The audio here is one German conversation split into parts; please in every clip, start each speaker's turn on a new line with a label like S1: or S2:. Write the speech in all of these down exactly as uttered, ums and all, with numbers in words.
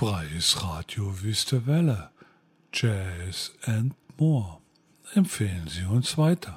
S1: Freies Radio Wüste Welle, Jazz and More. Empfehlen Sie uns weiter.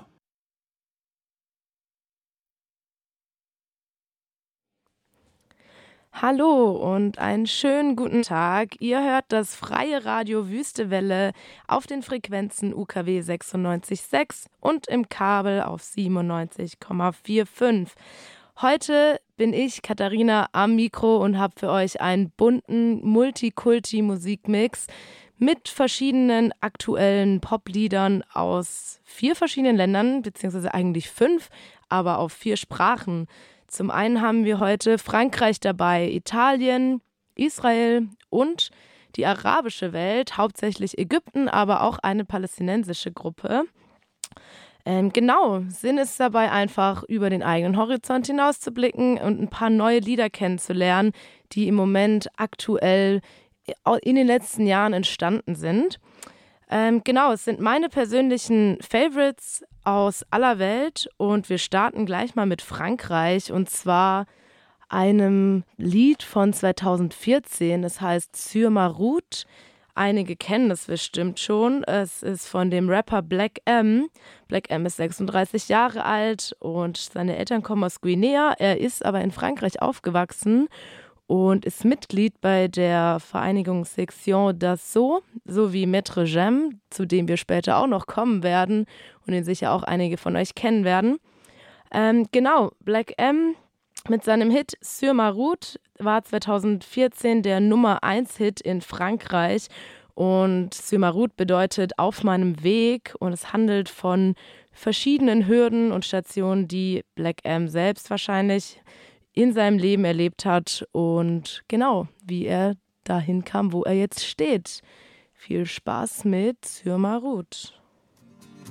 S2: Hallo und einen schönen guten Tag. Ihr hört das Freie Radio Wüstewelle auf den Frequenzen U K W sechsundneunzig Komma sechs und im Kabel auf siebenundneunzig Komma fünfundvierzig. Heute bin ich, Katharina, am Mikro und habe für euch einen bunten Multikulti-Musikmix mit verschiedenen aktuellen Popliedern aus vier verschiedenen Ländern, beziehungsweise eigentlich fünf, aber auf vier Sprachen. Zum einen haben wir heute Frankreich dabei, Italien, Israel und die arabische Welt, hauptsächlich Ägypten, aber auch eine palästinensische Gruppe. Ähm, genau, Sinn ist dabei einfach, über den eigenen Horizont hinauszublicken und ein paar neue Lieder kennenzulernen, die im Moment aktuell in den letzten Jahren entstanden sind. Ähm, genau, es sind meine persönlichen Favorites aus aller Welt und wir starten gleich mal mit Frankreich und zwar einem Lied von zweitausendvierzehn. Es heißt Sur ma route. Einige kennen das bestimmt schon. Es ist von dem Rapper Black M. Black M ist sechsunddreißig Jahre alt und seine Eltern kommen aus Guinea. Er ist aber in Frankreich aufgewachsen und ist Mitglied bei der Vereinigung Section d'Assaut sowie Maître Gem, zu dem wir später auch noch kommen werden und den sicher auch einige von euch kennen werden. Ähm, genau, Black M mit seinem Hit Sur ma route war zweitausendvierzehn der Nummer eins Hit in Frankreich und Sur ma route bedeutet auf meinem Weg und es handelt von verschiedenen Hürden und Stationen, die Black M selbst wahrscheinlich in seinem Leben erlebt hat und genau, wie er dahin kam, wo er jetzt steht. Viel Spaß mit Sur ma route.